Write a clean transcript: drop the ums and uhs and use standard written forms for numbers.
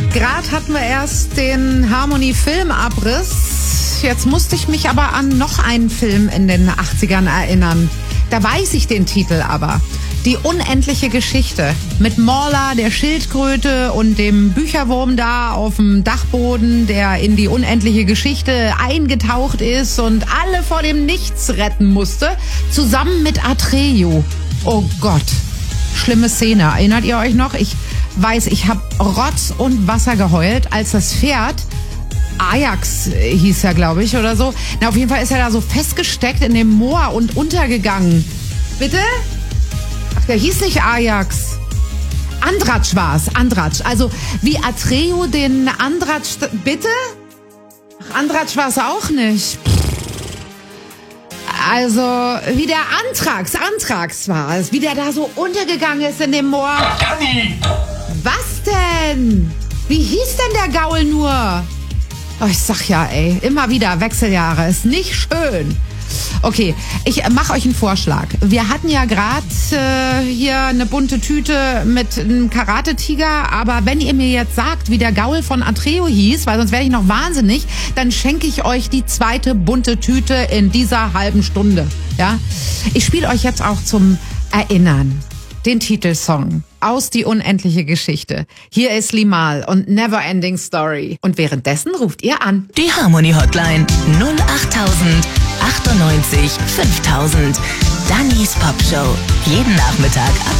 Gerade hatten wir erst den Harmonie-Filmabriss. Jetzt musste ich mich aber an noch einen Film in den 80ern erinnern. Da weiß ich den Titel aber. Die unendliche Geschichte. Mit Morla, der Schildkröte und dem Bücherwurm da auf dem Dachboden, der in die unendliche Geschichte eingetaucht ist und alle vor dem Nichts retten musste. Zusammen mit Atreyu. Oh Gott. Schlimme Szene. Erinnert ihr euch noch? Ich weiß, ich habe Rotz und Wasser geheult, als das Pferd, Ajax hieß er, glaube ich, oder so. Na, auf jeden Fall ist er da so festgesteckt in dem Moor und untergegangen. Bitte? Ach, der hieß nicht Ajax. Andratsch war's, Andratsch. Also wie Atreyu den Andratsch... Bitte? Ach, Andratsch war's auch nicht. Also, wie der Anthrax war es, wie der da so untergegangen ist in dem Moor. Was denn? Wie hieß denn der Gaul nur? Oh, ich sag ja, ey, immer wieder Wechseljahre, ist nicht schön. Okay, ich mache euch einen Vorschlag. Wir hatten ja gerade hier eine bunte Tüte mit einem Karate-Tiger, aber wenn ihr mir jetzt sagt, wie der Gaul von Atreyu hieß, weil sonst werde ich noch wahnsinnig, dann schenke ich euch die zweite bunte Tüte in dieser halben Stunde. Ja? Ich spiele euch jetzt auch zum Erinnern den Titelsong aus Die unendliche Geschichte. Hier ist Limahl und Never Ending Story. Und währenddessen ruft ihr an. Die Harmony Hotline 08000 98 5000. Dannys Popshow. Jeden Nachmittag ab